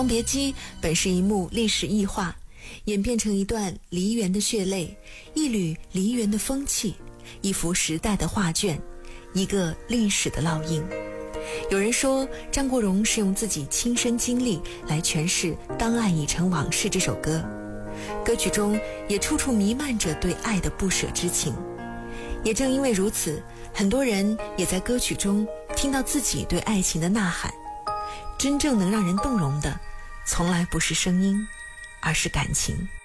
《别姬》本是一幕历史异画，演变成一段梨园的血泪，一缕梨园的风气，一幅时代的画卷，一个历史的烙印。有人说张国荣是用自己亲身经历来诠释《当爱已成往事》这首歌，歌曲中也处处弥漫着对爱的不舍之情。也正因为如此，很多人也在歌曲中听到自己对爱情的呐喊。真正能让人动容的，从来不是声音，而是感情。